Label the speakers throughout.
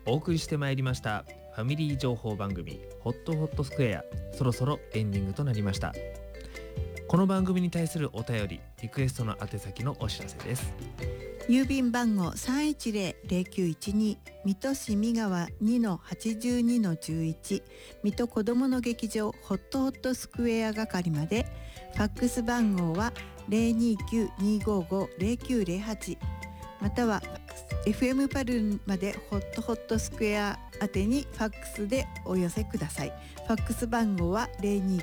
Speaker 1: お送りしてまいりましたファミリー情報番組ホットホットスクエア、そろそろエンディングとなりました。この番組に対するお便りリクエストの宛先のお知らせです。
Speaker 2: 郵便番号 310-0912 水戸市三川 2-82-11 水戸子どもの劇場ホットホットスクエア係まで。ファックス番号は 029-255-0908 または FM パルまでホットホットスクエア宛てにファックスでお寄せください。ファックス番号は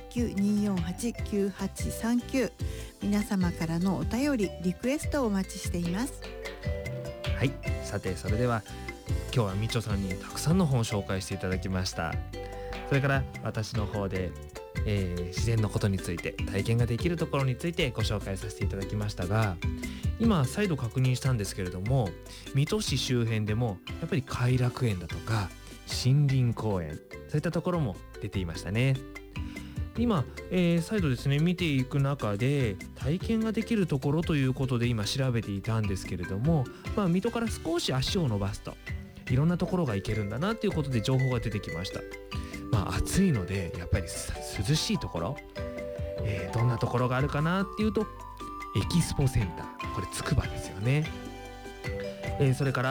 Speaker 2: 029-248-9839。 皆様からのお便りリクエストをお待ちしています。
Speaker 1: はい、さてそれでは今日はみちょさんにたくさんの本を紹介していただきました。それから私の方で、自然のことについて、体験ができるところについてご紹介させていただきましたが、今再度確認したんですけれども、水戸市周辺でもやっぱり偕楽園だとか森林公園、そういったところも出ていましたね。今、再度ですね見ていく中で体験ができるところということで今調べていたんですけれども、水戸から少し足を伸ばすといろんなところが行けるんだなということで情報が出てきました。暑いのでやっぱり涼しいところ、どんなところがあるかなっていうとエキスポセンター、これつくばですよね。それから、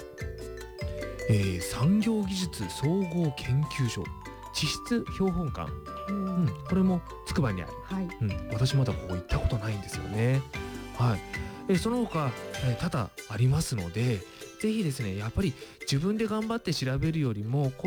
Speaker 1: 産業技術総合研究所地質標本館、これもつくばにある、私まだここ行ったことないんですよね。その他、多々ありますので、ぜひですねやっぱり自分で頑張って調べるよりも